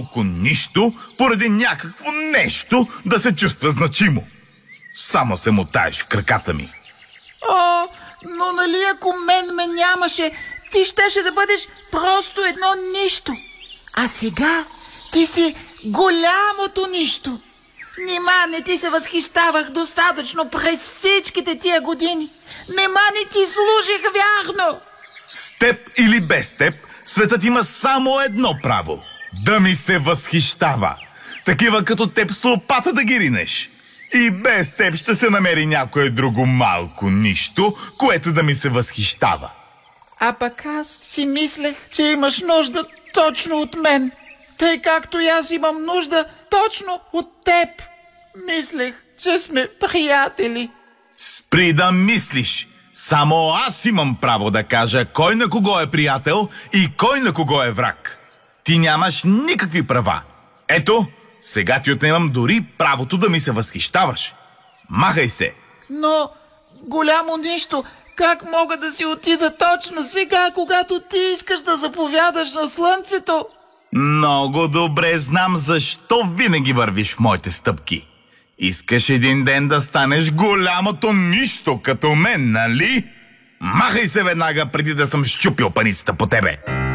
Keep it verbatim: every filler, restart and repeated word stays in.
малко нищо, поради някакво нещо да се чувства значимо. Само се мотаеш в краката ми. О, но нали ако мен ме нямаше, ти щеше да бъдеш просто едно нищо. А сега ти си голямото нищо. Нима не ти се възхищавах достатъчно през всичките тия години. Нима не ти служих вярно. С теб или без теб, светът има само едно право – да ми се възхищава. Такива като теб с лопата да ги ринеш. И без теб ще се намери някое друго малко нищо, което да ми се възхищава. А пък аз си мислех, че имаш нужда точно от мен, тъй както и аз имам нужда точно от теб. Мислех, че сме приятели. Спри да мислиш. Само аз имам право да кажа кой на кого е приятел и кой на кого е враг. Ти нямаш никакви права. Ето, сега ти отнемам дори правото да ми се възхищаваш. Махай се! Но, голямо нищо, как мога да си отида точно сега, когато ти искаш да заповядаш на слънцето? Много добре знам защо винаги вървиш в моите стъпки. Искаш един ден да станеш голямото нищо като мен, нали? Махай се веднага, преди да съм счупил паницата по тебе!